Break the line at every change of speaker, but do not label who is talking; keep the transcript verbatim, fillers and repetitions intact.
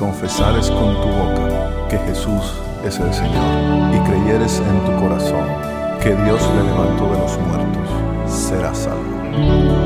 confesares con tu boca que Jesús es el Señor, y creyeres en tu corazón que Dios le levantó de los muertos, serás salvo.